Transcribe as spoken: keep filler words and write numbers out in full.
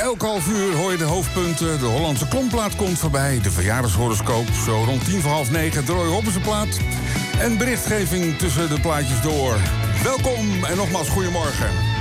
elk half uur hoor je de hoofdpunten. De Hollandse Klomplaat komt voorbij. De verjaardagshoroscoop, zo rond tien voor half negen. De Roy Robbensen plaat. En berichtgeving tussen de plaatjes door. Welkom en nogmaals goedemorgen.